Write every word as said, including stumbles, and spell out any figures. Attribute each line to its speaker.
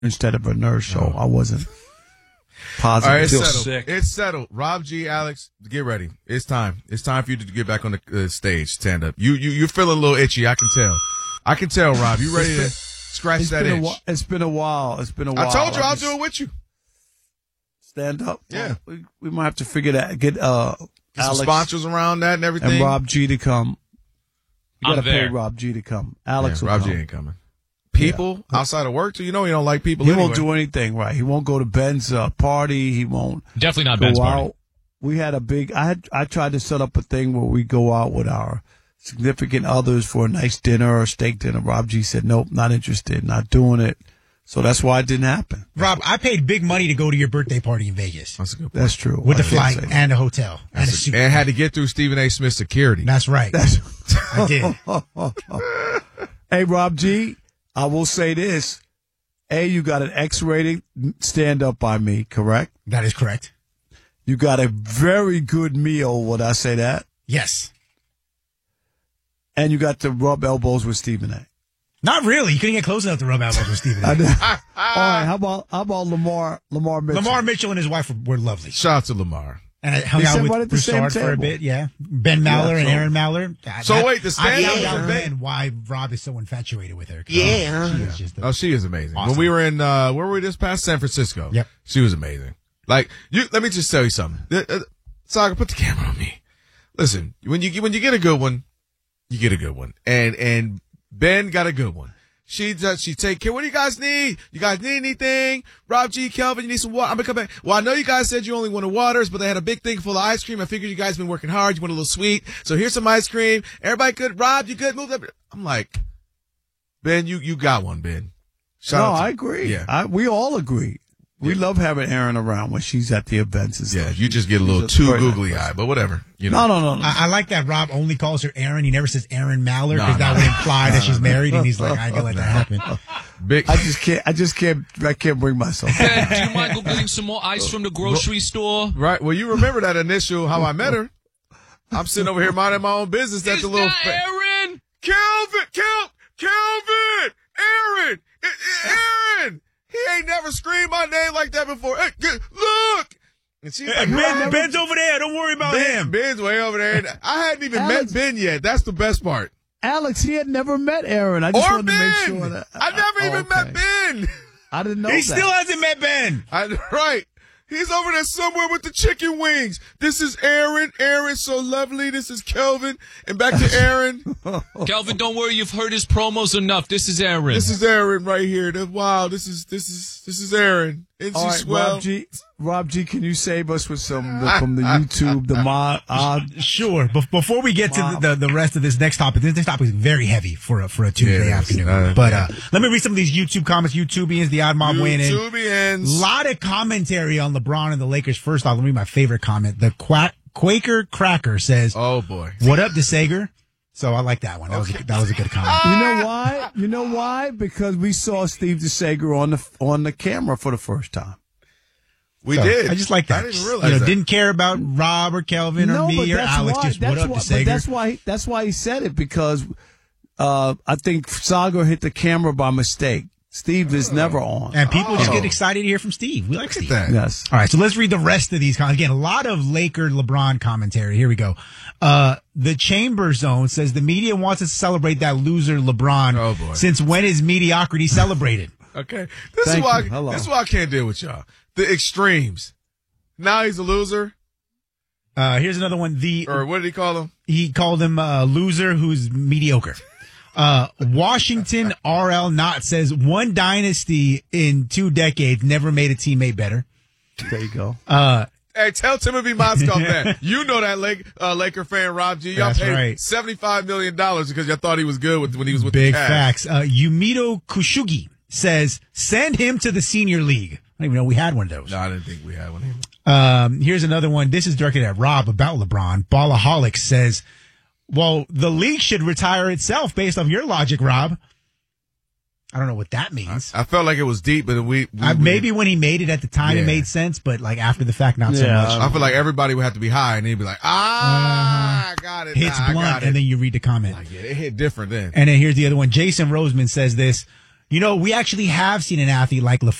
Speaker 1: instead of a nurse, so
Speaker 2: oh.
Speaker 1: I wasn't positive.
Speaker 2: All right, it's
Speaker 1: Feel
Speaker 2: settled.
Speaker 1: sick.
Speaker 2: It's settled. Rob G, Alex, get ready. It's time. It's time for you to get back on the uh, stage, stand up. You, you, you're feeling a little itchy. I can tell. I can tell, Rob. You ready to scratch that itch?
Speaker 1: Wh- it's been a while. It's been a while.
Speaker 2: I told you
Speaker 1: I
Speaker 2: I'll
Speaker 1: just
Speaker 2: do it with you.
Speaker 1: Stand up.
Speaker 2: Yeah.
Speaker 1: Well, we, we might have to figure that. Get uh,
Speaker 2: Get
Speaker 1: Alex
Speaker 2: some sponsors around that and everything.
Speaker 1: and Rob G to come. You
Speaker 3: I'm
Speaker 1: got to pay
Speaker 3: there.
Speaker 1: Rob G to come. Alex
Speaker 2: yeah,
Speaker 1: will
Speaker 2: Rob
Speaker 1: come.
Speaker 2: G ain't coming. People
Speaker 1: Yeah.
Speaker 2: outside of work, so you know he don't like people
Speaker 1: He
Speaker 2: anyway.
Speaker 1: won't do anything right. He won't go to Ben's uh, party. He won't
Speaker 3: Definitely not
Speaker 1: go
Speaker 3: Ben's
Speaker 1: out.
Speaker 3: party.
Speaker 1: We had a big. I had. I tried to set up a thing where we go out with our significant others for a nice dinner or steak dinner. Rob G said, "Nope, not interested. Not doing it." So that's why it didn't happen.
Speaker 4: Rob, I paid big money to go to your birthday party in Vegas.
Speaker 2: That's a good point.
Speaker 1: That's true.
Speaker 4: With
Speaker 1: I
Speaker 4: the
Speaker 1: did
Speaker 4: flight
Speaker 1: say that.
Speaker 4: and a hotel and a
Speaker 2: That's
Speaker 4: suit.
Speaker 2: a, and had to get through Stephen A. Smith's security.
Speaker 4: That's right.
Speaker 1: That's,
Speaker 4: I did.
Speaker 1: hey, Rob G, I will say this. A, you got an X rating stand up by me, correct?
Speaker 4: That is correct.
Speaker 1: You got a very good meal, would I say that?
Speaker 4: Yes.
Speaker 1: And you got to rub elbows with Stephen A.
Speaker 4: Not really. You couldn't get close enough to rub elbows with Stephen A.
Speaker 1: I did. All right, how about how about Lamar Lamar Mitchell?
Speaker 4: Lamar Mitchell and his wife were, were lovely.
Speaker 2: Shout out to Lamar.
Speaker 4: And I hung
Speaker 1: They
Speaker 4: out
Speaker 1: sat
Speaker 4: with
Speaker 1: right at the same
Speaker 4: Broussard for a
Speaker 1: table.
Speaker 4: bit, yeah. Ben Maller
Speaker 1: Yeah,
Speaker 4: and
Speaker 1: so-
Speaker 4: Aaron Maller. That-
Speaker 2: So
Speaker 4: that-
Speaker 2: wait, the
Speaker 4: I
Speaker 2: stand-up
Speaker 4: found out
Speaker 2: was
Speaker 4: then why Rob is so infatuated with her.
Speaker 5: Yeah.
Speaker 4: She is just a-
Speaker 2: Oh, she is amazing.
Speaker 4: Awesome.
Speaker 2: When we were in, uh, where were we this past? San Francisco.
Speaker 4: Yep.
Speaker 2: She was amazing. Like, you, let me just tell you something. Uh, uh, Saga, put the camera on me. Listen, when you, when you get a good one, you get a good one. And, and Ben got a good one. She does, she take care. What do you guys need? You guys need anything? Rob G, Kelvin, you need some water? I'm gonna come back. Well, I know you guys said you only wanted waters, but they had a big thing full of ice cream. I figured you guys been working hard. You want a little sweet. So here's some ice cream. Everybody good? Rob, you good? Move up. I'm like, Ben, you, you got one, Ben. Shout
Speaker 1: No,
Speaker 2: out to-
Speaker 1: I agree.
Speaker 2: Yeah.
Speaker 1: I, we all agree. We love having Aaron around when she's at the events and stuff.
Speaker 2: Yeah, you just get a little
Speaker 1: She's
Speaker 2: too
Speaker 1: very nice
Speaker 2: googly
Speaker 1: person.
Speaker 2: eyed, but whatever. You know.
Speaker 1: No, no, no, no.
Speaker 4: I, I like that Rob only calls her Aaron. He never says Aaron Maller
Speaker 2: No,
Speaker 4: because that
Speaker 2: no.
Speaker 4: would imply that she's married. And he's like, I ain't gonna let that happen.
Speaker 2: Big.
Speaker 1: I just can't. I just can't. I can't bring myself.
Speaker 3: Ben, do you mind go getting some more ice from the grocery store?
Speaker 2: Right. Well, you remember that initial how I met her. I'm sitting over here minding my own business at
Speaker 3: Is
Speaker 2: the little
Speaker 3: that
Speaker 2: fa-
Speaker 3: Aaron?
Speaker 2: Kelvin, Kel, Kelvin, Aaron, I- I- Aaron. He ain't never screamed my name like that before. Hey, g- look. And she's like,
Speaker 4: Ben, Ben's over there. Don't worry about
Speaker 2: Ben,
Speaker 4: him.
Speaker 2: Ben's way over there. And I hadn't even
Speaker 1: Alex-
Speaker 2: met Ben yet. That's the best part.
Speaker 1: Alex, he had never met Aaron. I just
Speaker 2: Or
Speaker 1: wanted
Speaker 2: Ben.
Speaker 1: to make sure that
Speaker 2: I never
Speaker 1: Oh,
Speaker 2: even
Speaker 1: okay.
Speaker 2: met Ben.
Speaker 1: I didn't know
Speaker 4: He
Speaker 1: that.
Speaker 4: still hasn't met Ben.
Speaker 2: I, right. He's over there somewhere with the chicken wings. This is Aaron. Aaron's so lovely. This is Kelvin. And back to Aaron.
Speaker 3: Calvin, don't worry. You've heard his promos enough. This is Aaron.
Speaker 2: This is Aaron right here. The- Wow. This is, this is, this is Aaron. Isn't
Speaker 1: All
Speaker 2: she
Speaker 1: right,
Speaker 2: swell?
Speaker 1: Rob G. Rob G. Can you save us with some the, from the YouTube? The mod. Uh,
Speaker 4: Sure. Be- before we get to the, the, the rest of this next topic, this next topic is very heavy for a, for a Tuesday
Speaker 2: Yeah, it is.
Speaker 4: afternoon.
Speaker 2: Uh,
Speaker 4: but
Speaker 2: yeah.
Speaker 4: uh, let me read some of these YouTube comments. YouTubians, the Odd Mob weighing in.
Speaker 2: YouTubians.
Speaker 4: Lot of commentary on LeBron and the Lakers. First off, let me read my favorite comment. The Quack, Quaker Cracker says,
Speaker 2: Oh boy.
Speaker 4: "What up, DeSager?" So I like that one. That was a, that was a good comment.
Speaker 1: you know why? You know why? Because we saw Steve DeSager on the on the camera for the first time.
Speaker 2: We
Speaker 4: So,
Speaker 2: did.
Speaker 4: I just like that.
Speaker 2: I didn't realize
Speaker 4: you know,
Speaker 2: that.
Speaker 4: Didn't care about Rob or Kelvin or
Speaker 1: no, but
Speaker 4: me or
Speaker 1: that's
Speaker 4: Alex.
Speaker 1: why.
Speaker 4: Just
Speaker 1: that's
Speaker 4: what up,
Speaker 1: why,
Speaker 4: DeSager?
Speaker 1: But that's why. That's why he said it because uh, I think Saga hit the camera by mistake. Steve is never on.
Speaker 4: And people just
Speaker 2: Oh.
Speaker 4: get excited to hear from Steve. We like
Speaker 2: Look at
Speaker 4: Steve.
Speaker 2: that.
Speaker 1: Yes.
Speaker 4: All right, so let's read the rest of these comments. Again, a lot of Laker LeBron commentary. Here we go. Uh, the Chamber Zone says the media wants us to celebrate that loser LeBron.
Speaker 2: Oh, boy.
Speaker 4: Since when is mediocrity celebrated?
Speaker 2: Okay. This
Speaker 1: Thank
Speaker 2: is why.
Speaker 1: you. Hello.
Speaker 2: This is why I can't deal with y'all. The extremes. Now he's a loser,
Speaker 4: Uh, here's another one. The
Speaker 2: or what did he call him?
Speaker 4: he called him a loser who's mediocre. Uh, Washington R L Not says one dynasty in two decades never made a teammate better.
Speaker 1: There you go.
Speaker 4: Uh,
Speaker 2: Hey, tell Timothy Mozgov that. You know that Lake, uh, Laker fan, Rob G. Y'all
Speaker 4: That's
Speaker 2: paid
Speaker 4: right.
Speaker 2: seventy-five million dollars because y'all thought he was good with, when he was with
Speaker 4: Big
Speaker 2: the Cavs.
Speaker 4: facts. Uh, Yumito Kushugi says send him to the senior league. I don't even know we had one of those.
Speaker 2: No, I didn't think we had one.
Speaker 4: Um, here's another one. This is directed at Rob about LeBron. Ballaholic says, well, the league should retire itself based off your logic, Rob. I don't know what that means.
Speaker 2: I felt like it was deep, but we, we
Speaker 4: Uh, maybe when he made it at the time,
Speaker 2: Yeah.
Speaker 4: it made sense, but like after the fact, not so
Speaker 1: Yeah.
Speaker 4: much.
Speaker 2: I feel like everybody would have to be high, and he'd be like, "Ah, I got it."
Speaker 4: Hits
Speaker 2: nah, I
Speaker 4: blunt,
Speaker 2: got it.
Speaker 4: and then you read the comment.
Speaker 2: Like, yeah, it hit different then.
Speaker 4: And then here's the other one. Jason Roseman says this. You know, we actually have seen an athlete like